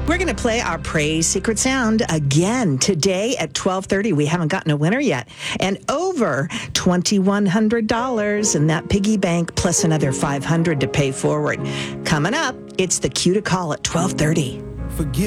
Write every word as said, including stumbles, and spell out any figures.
We're going to play our Praise Secret Sound again today at twelve thirty. We haven't gotten a winner yet. And over two thousand one hundred dollars in that piggy bank, plus another five hundred dollars to pay forward. Coming up, it's the cue to call at twelve thirty. Forgive